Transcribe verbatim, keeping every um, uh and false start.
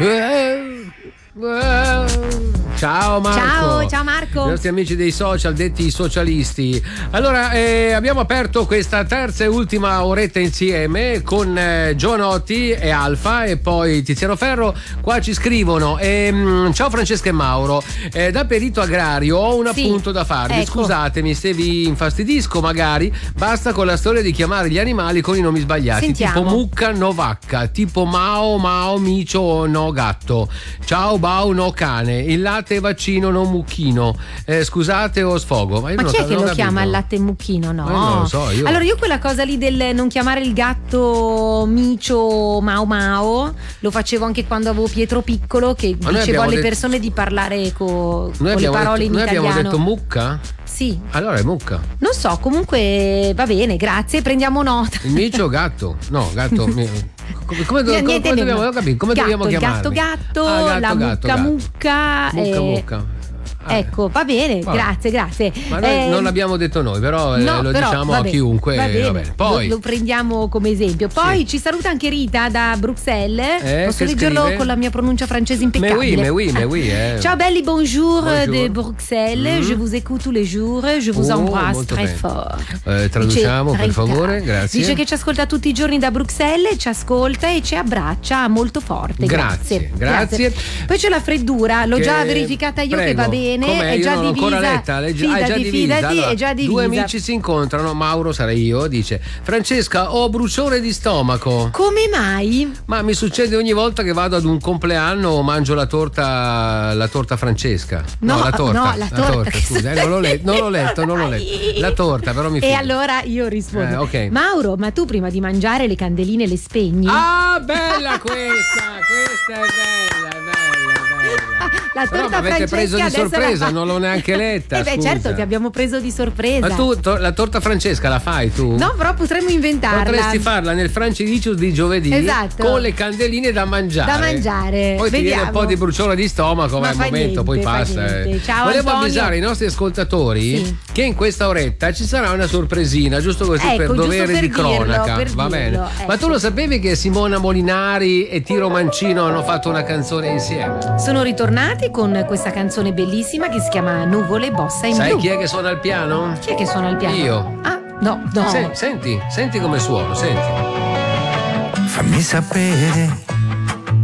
Ciao Marco. Ciao, ciao Marco. I nostri amici dei social, detti i socialisti. Allora, eh, abbiamo aperto questa terza e ultima oretta insieme con eh, Giovanotti e Alfa e poi Tiziano Ferro. Qua ci scrivono: ehm, ciao Francesca e Mauro, eh, da perito agrario ho un Sì, appunto da farvi. ecco. Scusatemi se vi infastidisco, magari basta con la storia di chiamare gli animali con i nomi sbagliati. Sentiamo. Tipo mucca no vacca, tipo Mao Mao micio no gatto, ciao Bau no cane, il latte vaccino no mucchino. Eh, scusate o sfogo. Ma, io Ma non chi ho- è che non ho lo chiama capito. il latte mucchino? No, Ma io non lo so, io- Allora io quella cosa lì del non chiamare il gatto micio Mao Mao lo facevo anche quando avevo Pietro Piccolo, che Ma noi dicevo abbiamo alle detto- persone di parlare co- Noi con le abbiamo, parole detto, in noi italiano. abbiamo detto mucca? Sì, Allora è mucca. non so, comunque va bene, grazie, prendiamo nota. Il micio gatto. No, gatto. mi- Come, come, do- Niente, come dobbiamo, no. ho capito, come Gatto, dobbiamo il chiamarli? gatto gatto, Ah, gatto, la gatto, mucca gatto. mucca. Mucca eh, mucca. Ah, Ecco, va bene, Vabbè. grazie, grazie. Ma noi Eh, non l'abbiamo detto noi, però eh, no, lo però, diciamo vabbè, a chiunque. va bene, va bene. Poi lo, lo prendiamo come esempio. Poi Sì. ci saluta anche Rita da Bruxelles. Eh, Posso che leggerlo scrive? con la mia pronuncia francese Mais impeccabile? oui, mais oui, mais oui, eh. Ciao belli, bonjour, Bonjour. de Bruxelles. Mm. Je vous écoute tous les jours. Je vous Oh, embrasse molto très bene. fort. Eh, traduciamo, Dice per Rita. favore, grazie. Dice che ci ascolta tutti i giorni da Bruxelles, ci ascolta e ci abbraccia molto forte. Grazie, grazie. Poi c'è la freddura, l'ho Che- già verificata io, prego, che va bene. com'è? È Io già non l'ho divisa. ancora letta, l'hai già- ah, è già Fidati, divisa. fidati, Allora, è già divisa. due amici si incontrano, Mauro sarei io, dice: Francesca, ho bruciore di stomaco. Come mai? Ma mi succede ogni volta che vado ad un compleanno o mangio la torta la torta Francesca. No, No, la torta. no, la torta, che scusa, eh, non, l'ho letto, non l'ho letto, non l'ho letto. La torta, però mi E fido. allora io rispondo: Eh, ok. Mauro, ma tu prima di mangiare le candeline le spegni? Ah, bella questa! Questa è bella, è bella, bella. La Però torta mi avete Francesca preso di adesso la sorpresa, fa- non l'ho neanche letta. Eh beh, scusa. certo, ti abbiamo preso di sorpresa. Ma tu to- la torta Francesca la fai tu? No, però potremmo inventarla. Potresti farla nel Francilicious di giovedì Esatto. con le candeline da mangiare. Da mangiare. Poi ti viene Vediamo. un po' di bruciore di stomaco, ma Ma è il fa momento, niente, poi fa passa. niente. eh. Ciao, Volevo Antonio. avvisare i nostri ascoltatori Sì. che in questa oretta ci sarà una sorpresina, giusto così Ecco, per giusto dovere per di dirlo, cronaca. per Va dirlo, bene. ecco. Ma tu lo sapevi che Simona Molinari e Tiro Mancino hanno fatto una canzone insieme? Sono ritornati con questa canzone bellissima che si chiama Nuvole Bossa in Sai blu. chi è che suona il piano? Chi è che suona il piano? Io. Ah, no, no. Se- senti, senti come suono, senti. Fammi sapere